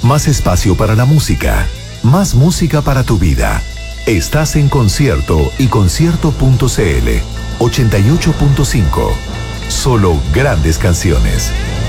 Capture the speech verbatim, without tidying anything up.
más espacio para la música, más música para tu vida. Estás en Concierto y concierto punto c l ochenta y ocho punto cinco. Solo grandes canciones.